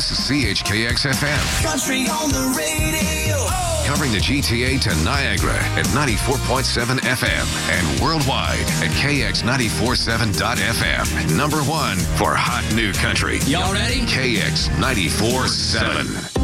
This is CHKX-FM. Country on the radio. Covering the GTA to Niagara at 94.7 FM and worldwide at KX947.FM. Number one for hot new country. Y'all ready? KX 94.7.